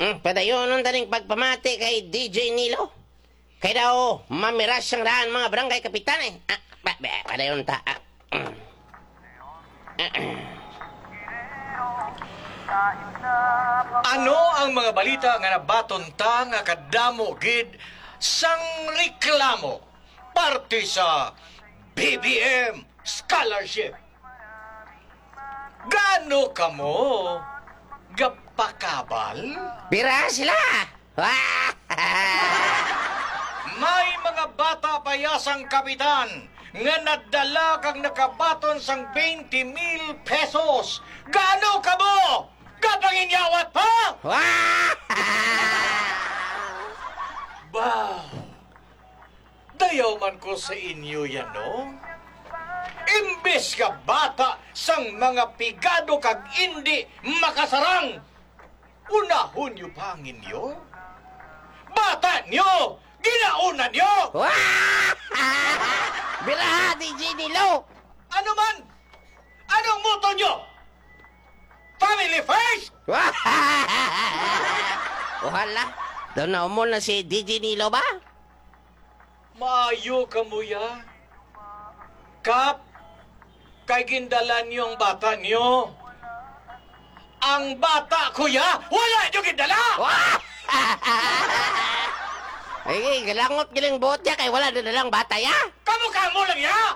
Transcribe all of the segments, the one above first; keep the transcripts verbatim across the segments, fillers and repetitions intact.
Hmm, padayon nun taning pagpamati kay D J Nilo. Kay daw, mamiras siyang daan mga barangay kapitan eh. Ah, pa, pa, padayon ta. Ah, mm. Ano ang mga balita nga nabaton ta nga kadamo gid sang reklamo parte sa B B M scholarship? Gano kamo gapakabal? Bira sila! May mga bata payasang kapitan nga nadala kang nakabaton sang twenty mil pesos. Gano kamo kapanginyawat pa? Bah, dayaw man ko sa inyo yan, no? Imbes ka bata sang mga pigado kag hindi makasarang, unahon nyo pa ang inyo? Bata nyo! Ginauna nyo! Bira, D J Nilo! Ano man? Anong moto nyo? Family first? Wala. Doon na mo na si D J Nilo ba? Maayo ka mo ya. Kap, kay gindalan niyo ang bata niyo. Ang bata ko ya, wala niyo gindala! Ay, galangot giling botya kay wala na lang bata ya. Kamukha mo lang ya!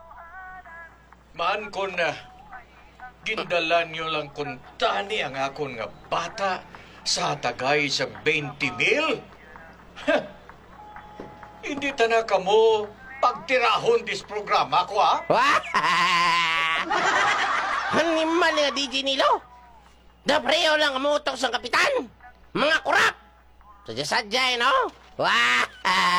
Man ko na, gindalan niyo lang kung tani ang akon nga bata sa tagay sa twenty mil. Hindi ta ka mo pagtirahon dis programa ko, ha? Haniman nga D J Nilo. Dapreo lang ang utos ng kapitan. Mga kurap. Sadya-sadya, no? Wah!